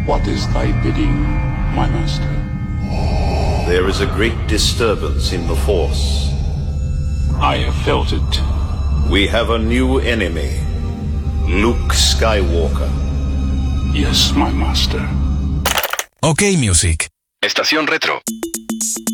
What is thy bidding, my master? There is a great disturbance in the Force. I have felt it. We have a new enemy, Luke Skywalker. Yes, my master. OK Music. Estación Retro.